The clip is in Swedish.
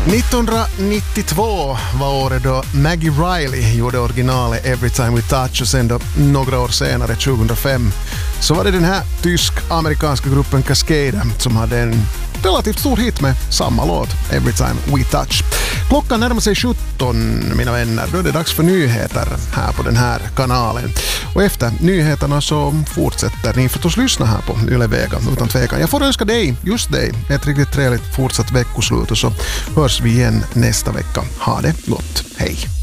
1992 var året då Maggie Riley gjorde originalet Every Time We Touch, och sen då några år senare, 2005, så var det den här tysk-amerikanska gruppen Cascade som hade en relativt stor hit med samma låt, Every Time We Touch. Klockan närmar sig 17, mina vänner. Då är det dags för nyheter här på den här kanalen. Och efter nyheterna så fortsätter ni förstås lyssna här på Yle Vega, utan tvekan. Jag får önska dig, just dig, ett riktigt trevligt fortsatt veckoslut, och så hörs vi igen nästa vecka. Ha det gott. Hej!